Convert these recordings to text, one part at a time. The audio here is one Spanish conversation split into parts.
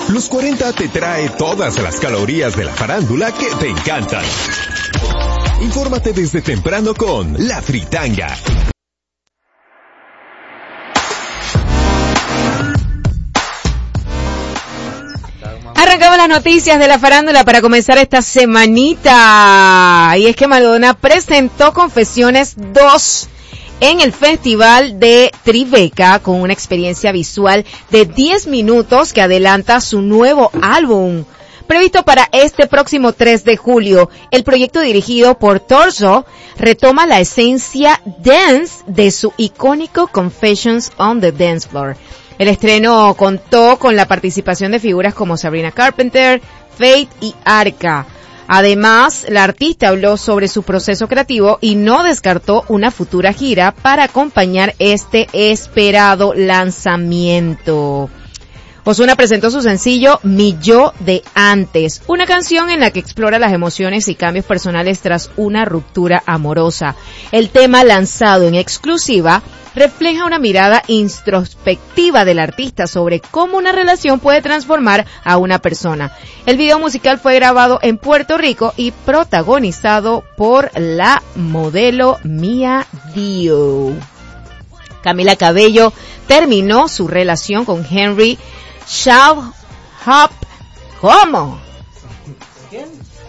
Los 40 te trae todas las calorías de la farándula que te encantan. Infórmate desde temprano con La Fritanga. Arrancamos las noticias de la farándula para comenzar esta semanita. Y es que Madonna presentó Confesiones 2 en el Festival de Tribeca con una experiencia visual de 10 minutos que adelanta su nuevo álbum. Previsto para este próximo 3 de julio, el proyecto dirigido por Torso retoma la esencia dance de su icónico Confessions on the Dance Floor. El estreno contó con la participación de figuras como Sabrina Carpenter, Faith y Arca. Además, la artista habló sobre su proceso creativo y no descartó una futura gira para acompañar este esperado lanzamiento. Ozuna presentó su sencillo Mi Yo de Antes, una canción en la que explora las emociones y cambios personales tras una ruptura amorosa. El tema, lanzado en exclusiva, refleja una mirada introspectiva del artista sobre cómo una relación puede transformar a una persona. El video musical fue grabado en Puerto Rico y protagonizado por la modelo Mia Dio. Camila Cabello terminó su relación con Henry Shao Hop. ¿Cómo? ¿Quién?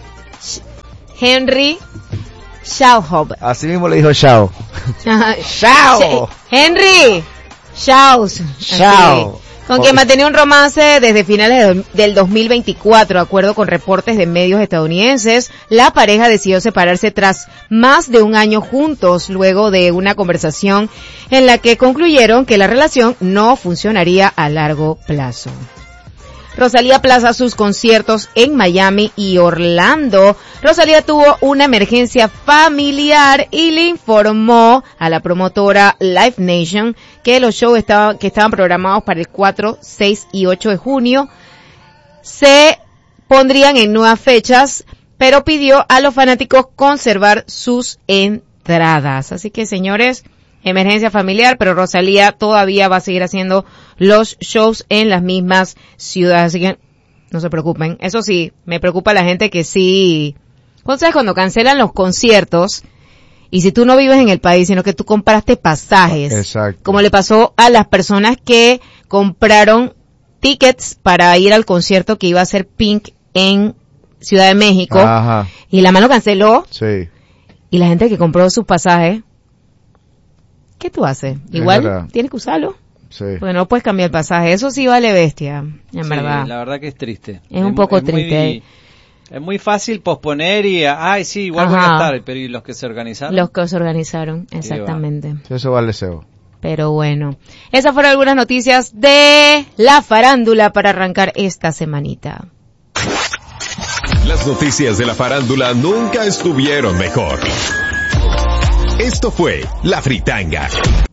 Henry Shao. Así mismo le dijo Shao. Shao. Henry Shao. Con quien mantenía un romance desde finales del 2024. De acuerdo con reportes de medios estadounidenses, la pareja decidió separarse tras más de un año juntos, luego de una conversación en la que concluyeron que la relación no funcionaría a largo plazo. Rosalía aplaza sus conciertos en Miami y Orlando. Rosalía tuvo una emergencia familiar y le informó a la promotora Live Nation que los shows que estaban programados para el 4, 6 y 8 de junio se pondrían en nuevas fechas, pero pidió a los fanáticos conservar sus entradas. Así que, señores, emergencia familiar, pero Rosalía todavía va a seguir haciendo los shows en las mismas ciudades, así que no se preocupen. Eso sí, me preocupa la gente que sí, ¿sabes? Cuando cancelan los conciertos, y si tú no vives en el país, sino que tú compraste pasajes. Exacto. Como le pasó a las personas que compraron tickets para ir al concierto que iba a ser Pink en Ciudad de México. Ajá. Y la mano canceló. Sí. Y la gente que compró sus pasajes, ¿qué tú haces? Igual tienes que usarlo. Sí. Porque no puedes cambiar el pasaje. Eso sí vale bestia, en verdad. La verdad que es triste. Es un poco triste. Es muy fácil posponer y, sí, igual voy a estar, pero ¿y los que se organizaron? Los que se organizaron, exactamente. Eso vale deseo. Pero bueno, esas fueron algunas noticias de la farándula para arrancar esta semanita. Las noticias de la farándula nunca estuvieron mejor. Esto fue La Fritanga.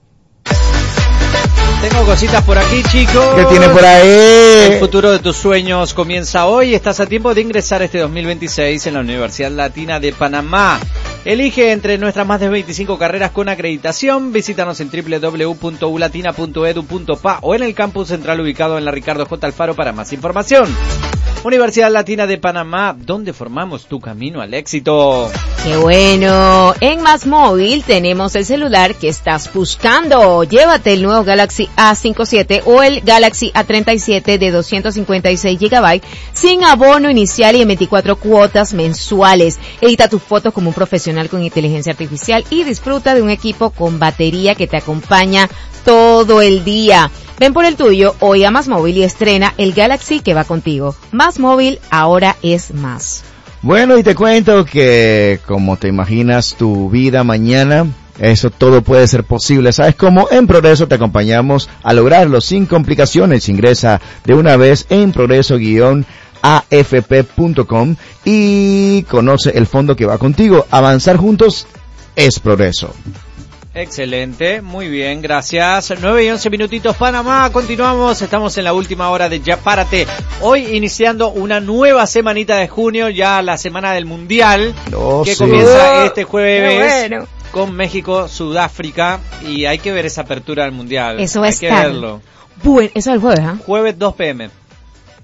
Tengo cositas por aquí, chicos. ¿Qué tiene por ahí? El futuro de tus sueños comienza hoy. Estás a tiempo de ingresar este 2026 en la Universidad Latina de Panamá. Elige entre nuestras más de 25 carreras con acreditación. Visítanos en www.ulatina.edu.pa o en el campus central ubicado en la Ricardo J. Alfaro para más información. Universidad Latina de Panamá, donde formamos tu camino al éxito. ¡Qué bueno! En Más Móvil tenemos el celular que estás buscando. Llévate el nuevo Galaxy A57 o el Galaxy A37 de 256 GB sin abono inicial y en 24 cuotas mensuales. Edita tus fotos como un profesional con inteligencia artificial y disfruta de un equipo con batería que te acompaña todo el día. Ven por el tuyo hoy a Más Móvil y estrena el Galaxy que va contigo. Más Móvil, ahora es más. Bueno, y te cuento que, como te imaginas tu vida mañana, eso todo puede ser posible. ¿Sabes cómo? En Progreso te acompañamos a lograrlo sin complicaciones. Ingresa de una vez en progreso-afp.com y conoce el fondo que va contigo. Avanzar juntos es Progreso. Excelente, muy bien, gracias. 9 y 11 minutitos Panamá, continuamos, estamos en la última hora de Ya Párate. Hoy iniciando una nueva semanita de junio, ya la semana del Mundial, que comienza este jueves con México, Sudáfrica, y hay que ver esa apertura del Mundial. Eso hay que verlo. Bueno, eso es el jueves, ¿ah? Jueves 2 p.m.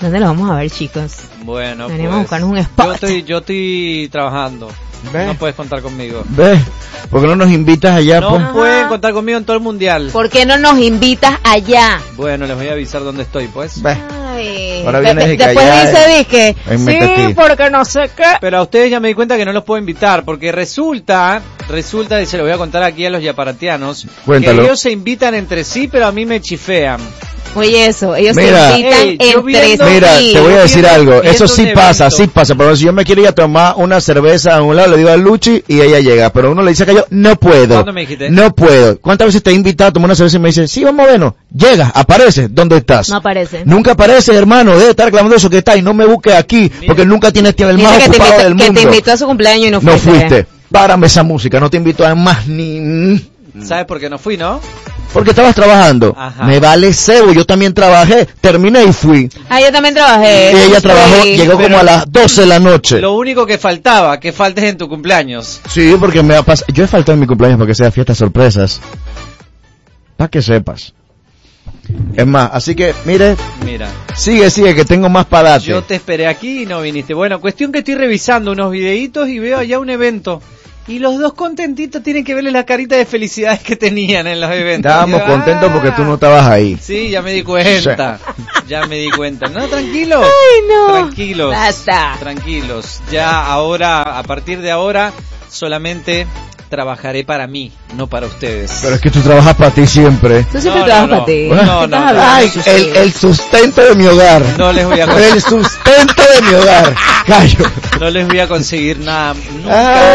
¿Dónde lo vamos a ver, chicos? Bueno, venimos a buscarnos un spot. Yo estoy trabajando. ¿Ves? No puedes contar conmigo. ¿Ves? ¿Por qué no nos invitas allá? No pueden contar conmigo en todo el mundial. ¿Por qué no nos invitas allá? Bueno, les voy a avisar dónde estoy, pues. ¿Ves? Ay, Ahora vienes y después dice que sí, porque no sé qué. Pero a ustedes ya me di cuenta que no los puedo invitar, porque resulta, y se lo voy a contar aquí a los yaparatianos, Cuéntalo. que ellos se invitan entre sí, pero a mí me chifean. Oye, eso, ellos Mira, se invitan entre sí. Mira, te voy a decir algo, eso sí pasa, pero si yo me quiero ir a tomar una cerveza a un lado, le digo a Luchi y ella llega, pero uno le dice que yo no puedo. ¿Cuándo me dijiste? No puedo. ¿Cuántas veces te he invitado a tomar una cerveza y me dice, sí, vamos a vernos? Llega, aparece, ¿dónde estás? No aparece. Nunca aparece, hermano, debe estar clamando eso que está y no me busque aquí, porque nunca tienes el más ocupado del mundo. Que te invitó a su cumpleaños y no fuiste. No fuiste. Párame esa música, no te invito a más ni... ¿Sabes por qué no fui, no? Porque estabas trabajando. Ajá. Me vale cebo, yo también trabajé, terminé y fui. Ah, yo también trabajé. Y ella trabajó, llegó como a las 12 de la noche. Lo único que faltaba, que faltes en tu cumpleaños. Sí, porque me ha pasado. Yo he faltado en mi cumpleaños para que sea fiestas sorpresas. Para que sepas. Es más, así que, mira, sigue, que tengo más para darte. Yo te esperé aquí y no viniste. Bueno, cuestión que estoy revisando unos videitos y veo allá un evento. Y los dos contentitos, tienen que verles la carita de felicidades que tenían en los eventos. Estábamos contentos porque tú no estabas ahí. Sí, ya me di cuenta. Sí. Ya me di cuenta. No, tranquilos. Ay, no. Tranquilos. Basta. Tranquilos. Ya ahora, a partir de ahora, solamente trabajaré para mí, no para ustedes. Pero es que tú trabajas para ti siempre. Tú siempre trabajas para ti. No. Ay, el sustento de mi hogar. No les voy a el sustento de mi hogar. Callo. No les voy a conseguir nada. Nunca.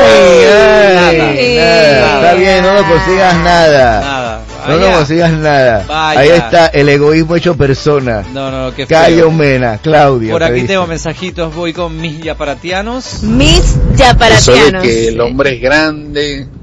Nada. Está bien, no lo consigas nada. No lo consigas nada. Vaya. Ahí está el egoísmo hecho persona. No, qué feo. Cayo Mena, Claudia. Por aquí tengo mensajitos, voy con mis yaparatianos. Mis yaparatianos. Eso de que el hombre es grande,